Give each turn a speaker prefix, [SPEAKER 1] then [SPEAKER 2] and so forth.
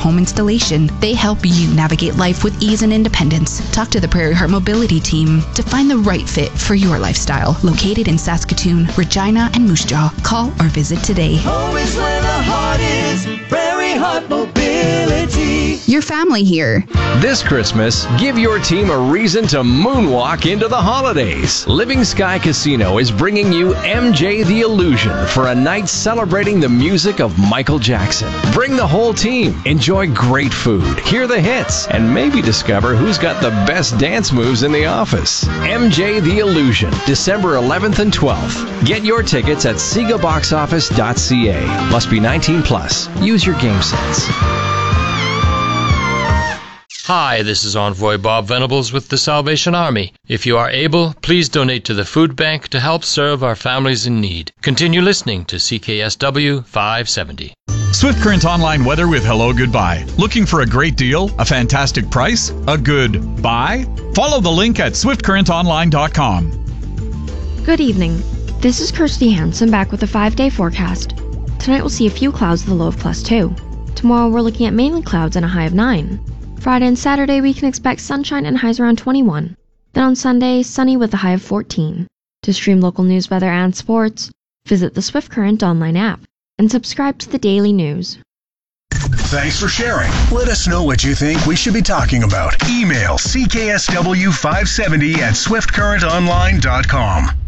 [SPEAKER 1] home installation. They help you navigate life with ease and independence. Talk to the Prairie Heart Mobility Team to find the right fit for your lifestyle. Located in Saskatoon, Regina, and Moose Jaw. Call or visit today.
[SPEAKER 2] Home is where the heart is. Prairie Heart Mobility.
[SPEAKER 1] Your family here.
[SPEAKER 3] This Christmas, give your team a reason to moonwalk into the holidays. Living Sky Casino is bringing you MJ the Illusion for a night celebrating the music of Michael Jackson. Bring the whole team, enjoy great food, hear the hits, and maybe discover who's got the best dance moves in the office. MJ the Illusion, December 11th and 12th. Get your tickets at segaboxoffice.ca. Must be 19 plus. Use your game sense.
[SPEAKER 4] Hi, this is Envoy Bob Venables with the Salvation Army. If you are able, please donate to the food bank to help serve our families in need. Continue listening to CKSW 570.
[SPEAKER 5] Swift Current Online weather with Hello Goodbye. Looking for a great deal, a fantastic price, a good buy? Follow the link at swiftcurrentonline.com.
[SPEAKER 6] Good evening. This is Kirsty Hansen back with a 5-day forecast. Tonight we'll see a few clouds with a low of +2. Tomorrow we're looking at mainly clouds and a high of 9. Friday and Saturday we can expect sunshine and highs around 21. Then on Sunday, sunny with a high of 14. To stream local news, weather, and sports, visit the Swift Current online app and subscribe to the daily news.
[SPEAKER 7] Thanks for sharing. Let us know what you think we should be talking about. Email cksw570@swiftcurrentonline.com.